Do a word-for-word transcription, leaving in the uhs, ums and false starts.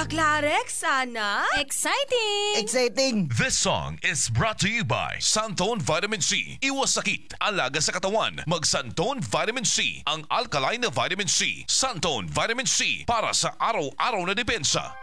Baklarex, sana? Exciting! Exciting! This song is brought to you by Santone Vitamin C. Iwas sakit, alaga sa katawan. Mag Santone Vitamin C, ang alkaline na vitamin C. Santone Vitamin C para sa araw-araw na depensa.